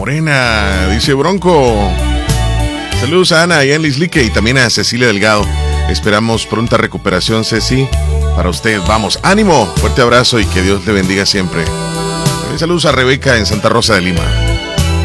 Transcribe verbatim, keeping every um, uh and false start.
Morena, dice Bronco. Saludos a Ana y a Lislique y también a Cecilia Delgado. Esperamos pronta recuperación, Ceci, para usted. Vamos, ánimo, fuerte abrazo y que Dios le bendiga siempre. También saludos a Rebeca en Santa Rosa de Lima.